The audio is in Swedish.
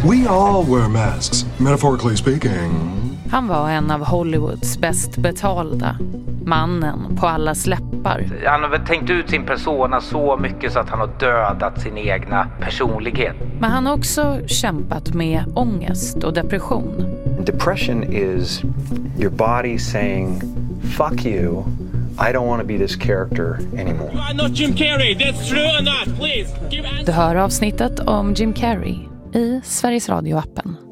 We all wear masks, metaphorically speaking. Han var en av Hollywoods bäst betalda. Mannen på allas läppar. Han har väl tänkt ut sin persona så mycket så att han har dödat sin egna personlighet. Men han har också kämpat med ångest och depression. Depression is your body saying, fuck you, I don't want to be this character anymore. You are not Jim Carrey, that's true or not, please. Du hör avsnittet om Jim Carrey i Sveriges Radio-appen.